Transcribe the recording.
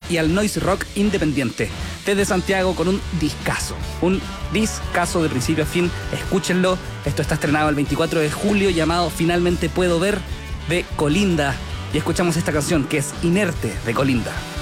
y al noise rock independiente. Desde Santiago con un discazo de principio a fin. Escúchenlo, esto está estrenado el 24 de julio, llamado Finalmente Puedo Ver, de Colinda. Y escuchamos esta canción que es Inerte, de Colinda.